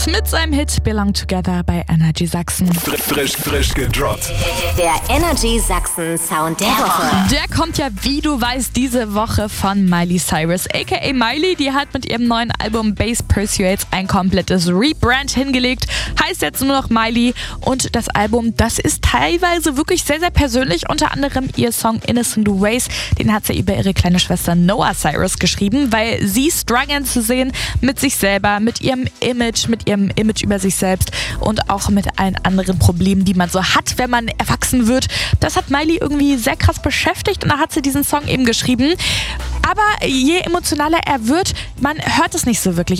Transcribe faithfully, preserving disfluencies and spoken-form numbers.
Mit seinem Hit Belong Together bei Energy Sachsen. Frisch, frisch gedroppt. Der Energy Sachsen Sound der Woche. Der kommt ja, wie du weißt, diese Woche von Miley Cyrus, aka Miley. Die hat mit ihrem neuen Album Bass Persuades ein komplettes Rebrand hingelegt. Heißt jetzt nur noch Miley. Und das Album, das ist teilweise wirklich sehr, sehr persönlich. Unter anderem ihr Song Innocent Ways. Den hat sie über ihre kleine Schwester Noah Cyrus geschrieben, weil sie strugglen zu sehen mit sich selber, mit ihrem Image, mit ihrem Image über sich selbst und auch mit allen anderen Problemen, die man so hat, wenn man erwachsen wird. Das hat Miley irgendwie sehr krass beschäftigt und da hat sie diesen Song eben geschrieben. Aber je emotionaler er wird, man hört es nicht so wirklich.